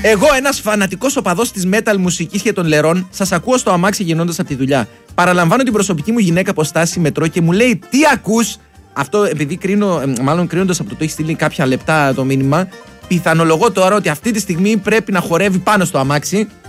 Εγώ, ένας φανατικός οπαδός της metal μουσικής και των λερών, σας ακούω στο αμάξι γυρνώντας από τη δουλειά. Παραλαμβάνω την προσωπική μου γυναίκα από στάση μετρό και μου λέει τι ακούς. Αυτό επειδή κρίνοντας από το έχει στείλει κάποια λεπτά το μήνυμα, πιθανολογώ τώρα ότι αυτή τη στιγμή πρέπει να χορεύει πάνω στο αμάξι